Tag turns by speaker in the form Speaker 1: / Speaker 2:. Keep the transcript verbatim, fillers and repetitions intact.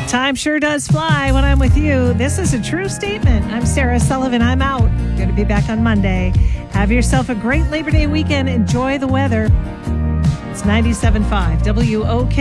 Speaker 1: Time sure does fly when I'm with you. This is a true statement. I'm Sarah Sullivan. I'm out. Going to be back on Monday. Have yourself a great Labor Day weekend. Enjoy the weather. It's ninety-seven point five W O K.